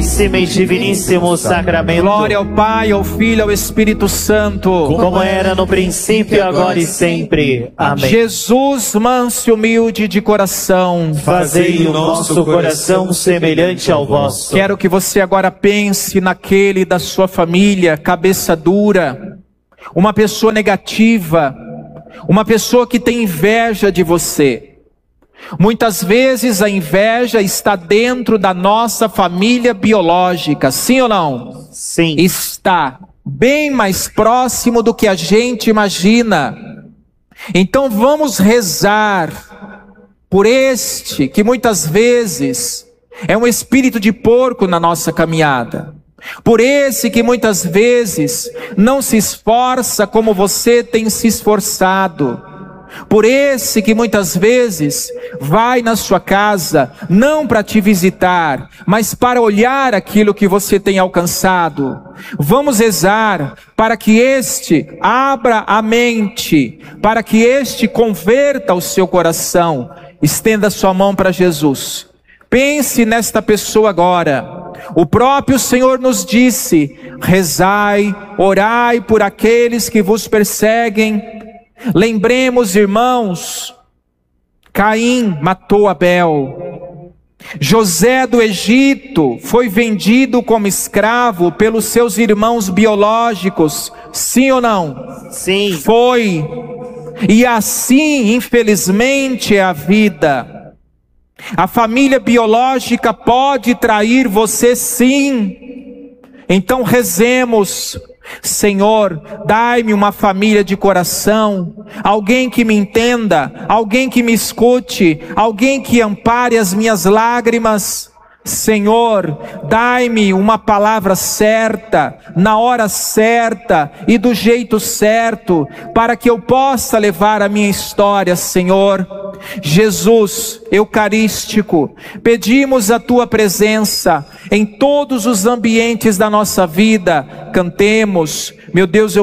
Santíssimo e Diviníssimo Sacramento. Glória ao Pai, ao Filho e ao Espírito Santo. Como era no princípio, agora e sempre. Amém. Jesus, manso e humilde de coração, Fazei o nosso coração semelhante ao vosso. quero que você agora pense naquele da sua família, cabeça dura, uma pessoa negativa, uma pessoa que tem inveja de você. Muitas vezes a inveja está dentro da nossa família biológica, sim ou não? Sim. Está bem mais próximo do que a gente imagina. Então vamos rezar por este que muitas vezes é um espírito de porco na nossa caminhada. Por esse que muitas vezes não se esforça como você tem se esforçado. Por esse que muitas vezes vai na sua casa, não para te visitar, mas para olhar aquilo que você tem alcançado. Vamos rezar para que este abra a mente, para que este converta o seu coração. Estenda sua mão para Jesus. Pense nesta pessoa agora. O próprio Senhor nos disse: rezai, orai por aqueles que vos perseguem. Lembremos, irmãos, Caim matou Abel. José do Egito foi vendido como escravo pelos seus irmãos biológicos, sim ou não? Sim. Foi. E assim, infelizmente, é a vida. A família biológica pode trair você, sim. Então rezemos: Senhor, dai-me uma família de coração, alguém que me entenda, alguém que me escute, alguém que ampare as minhas lágrimas. Senhor, dai-me uma palavra certa, na hora certa e do jeito certo, para que eu possa levar a minha história, Senhor. Jesus Eucarístico, pedimos a Tua presença em todos os ambientes da nossa vida. Cantemos, meu Deus,